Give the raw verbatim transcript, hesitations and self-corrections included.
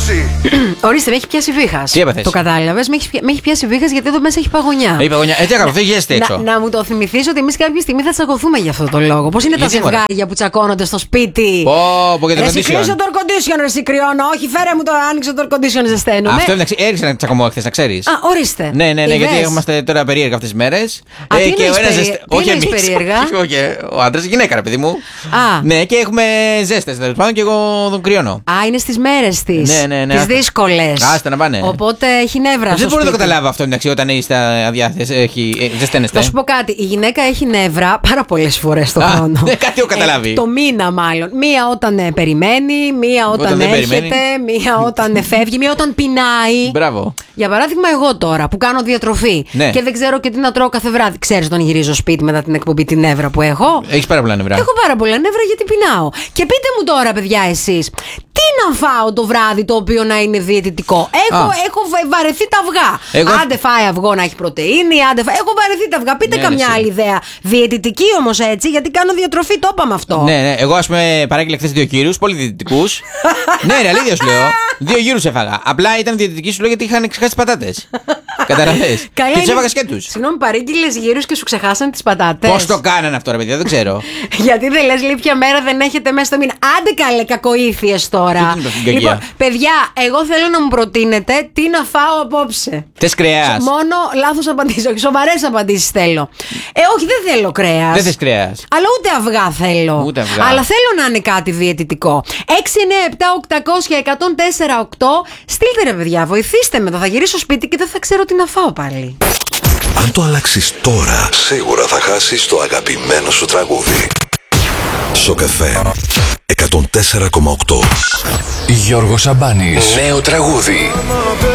Ορίστε, με έχει πιάσει βήχας. Τι έπαθες? Το κατάλαβες, με έχει, με έχει πιάσει βήχας γιατί εδώ μέσα έχει παγωνιά. Έχει παγωνιά. Έτσι έκανα, φύγετε έξω. Να, να μου το θυμηθείς ότι εμείς κάποια στιγμή θα τσακωθούμε για αυτό το λόγο. Πώς είναι Γιατί, τα ζευγάρια που τσακώνονται στο σπίτι. Πω, πω, για το Εσύ condition. κλείσε το air condition, εσύ κρυώνω. Όχι, φέρε μου το άνοιξε το air condition, ζεσταίνομαι. Αυτό εντάξει, έριξε ένα τσακωμό χθες, να ξέρεις. Α, ορίστε. Ναι, ναι, ναι, Είδες? γιατί είμαστε τώρα περίεργα αυτές τις μέρες. Α, τι εννοείς περί- τι Όχι, εννοείς εμείς, περίεργα? όχι, όχι, ο άντρας, η γυναίκα, ρε παιδί μου. Α. Ναι, και έχουμε ζέστες τέλος πάντων και εγώ τον κρυώνω. Α, είναι στις μέρες της. Ναι, ναι, ναι, Τις άστα. δύσκολες. Άστα να πάνε. Οπότε έχει νεύρα. Δεν στο μπορώ να το σπίτι. καταλάβω αυτό εντάξει, όταν είστε αδιάθεση, έχει, ε, ζεσταίνεστε. Θα σου πω κάτι. Η γυναίκα έχει νεύρα πάρα πολλές φορές το Α, χρόνο. ναι, κάτι έχω καταλάβει. Ε, το μήνα μάλλον. Μία όταν ε, περιμένει, μία όταν, Όταν δεν έρχεται, περιμένει. μία όταν ε, φεύγει, μία όταν πεινάει. Μπράβο. Για παράδειγμα, εγώ τώρα που κάνω διατροφή Ναι. και δεν ξέρω και τι να τρώω κάθε βράδυ. Ξέρεις, όταν γυρίζω σπίτι μετά την εκπομπή την νεύρα που έχω. Έχεις πάρα πολλά νευρά. Έχω πάρα πολλά νεύρα γιατί πεινάω. Και πείτε μου τώρα, παιδιά, εσείς, τι να φάω το βράδυ το οποίο να είναι διαιτητικό. Έχω, Α. έχω βα- βαρεθεί τα αυγά. Εγώ- Άντε φάει αυγό να έχει πρωτεΐνη, άντε φάει. Έχω βαρεθεί τα αυγά. Πείτε Ναι, καμιά ναι, άλλη ιδέα. Διαιτητική όμως έτσι, γιατί κάνω διατροφή, το είπαμε αυτό. Ναι, ναι, εγώ ας πούμε παράγγειλα χθες δύο γύρους, πολύ διαιτητικούς. Ναι, ρε, αλήθεια σου λέω. Δύο γύρους έφαγα. Απλά ήταν διαιτητικοί σου λέω γιατί είχαν ξεχάσει τις πατάτες. Καταλαβες. Καλά Και τους είναι- έβαγα σκέτους. Συγγνώμη, παρήγγειλες γύρους και σου ξεχάσαν τις πατάτες. Πώς το κάνανε αυτό, ρε παιδιά, δεν ξέρω. Γιατί δεν λες λίπια μέρα δεν έχετε μέσα στο μήνα. Άντε καλέ κακοήθειες τώρα. Τι είναι αυτή η κακία? παιδιά, εγώ θέλω να μου προτείνετε τι να φάω απόψε. Θες κρέας. Μόνο λάθος απαντήσεις, όχι σοβαρές απαντήσεις θέλω. Ε, όχι, δεν θέλω κρέας. Δεν θες κρέας. Αλλά ούτε αυγά θέλω. Ούτε αυγά. Αλλά θέλω να είναι κάτι διαιτητικό. έξι εννιά επτά οκτακόσια εκατόν τέσσερα οκτώ. Στείλτε ρε παιδιά, βοηθήστε με το. Θα γυρίσω σπίτι και δεν θα ξέρω τι να φάω πάλι. Αν το αλλάξεις τώρα, σίγουρα θα χάσεις το αγαπημένο σου τραγούδι. Σοκ εφ εμ εκατόν τέσσερα κόμμα οκτώ. Γιώργος Σαμπάνης. Νέο τραγούδι.